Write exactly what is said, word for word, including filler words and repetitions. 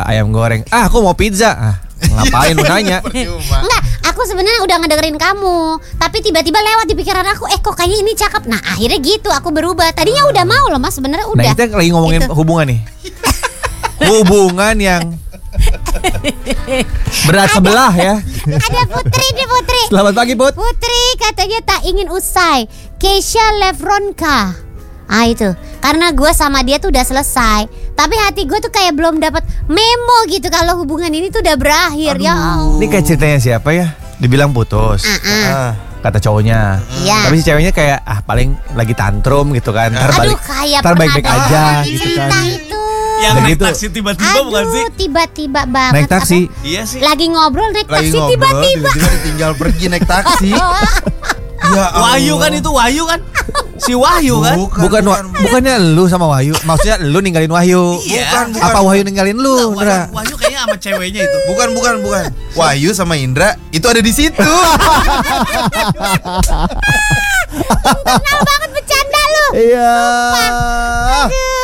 ayam goreng. Ah, aku mau pizza. Ah, ngapain lu nanya? Enggak, aku sebenarnya udah ngedengerin kamu, tapi tiba-tiba lewat di pikiran aku, eh kok kayaknya ini cakep. Nah akhirnya gitu aku berubah. Tadinya udah mau loh mas, sebenarnya udah. Nah kita lagi ngomongin Itu. hubungan nih. Hubungan yang berat sebelah ya. Ada Putri nih Putri. Selamat pagi Put. Putri katanya tak ingin usai. Keisha Levronka. Ah itu, karena gue sama dia tuh udah selesai, tapi hati gue tuh kayak belum dapat memo gitu kalau hubungan ini tuh udah berakhir. Aduh. Ya Allah. Ini kayak ceritanya siapa ya? Dibilang putus. Uh-uh. Ah. Kata cowoknya. Iya. Tapi si ceweknya kayak ah paling lagi tantrum gitu kan. Ntar Aduh balik. kayak Ntar pernah baik-baik ada aja orang gitu cerita kan. itu. Yang Udah naik gitu. taksi tiba-tiba bukan sih? Aduh tiba-tiba banget. Naik taksi. Apa? Iya sih. Lagi ngobrol naik Lagi taksi ngobrol tiba-tiba. tiba-tiba ditinggal pergi naik taksi. Ya Wahyu kan itu Wahyu kan? Si Wahyu kan? Bukan, Bukan, bukan, Wa- bukannya lu sama Wahyu. Maksudnya lu ninggalin Wahyu. Iya. Bukan, bukan. Apa Wahyu ninggalin lu, Nah, Indra? Wahyu, Wahyu kayaknya sama ceweknya itu. Bukan, bukan, bukan. Wahyu sama Indra itu ada di situ. Kenal banget bercanda lu. Iya. Aduh.